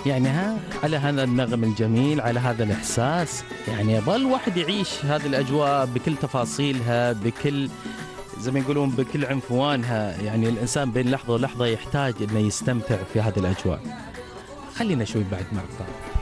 يعني على هذا النغم الجميل، على هذا الإحساس، يعني يظل الواحد يعيش هذه الأجواء بكل تفاصيلها، بكل زي ما يقولون بكل عنفوانها. يعني الإنسان بين لحظة ولحظة يحتاج إنه يستمتع في هذه الأجواء. خلينا شوي بعد مع بعض.